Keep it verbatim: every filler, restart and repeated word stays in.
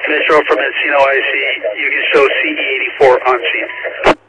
Metro from Encino I C, you can show C E eighty-four on scene.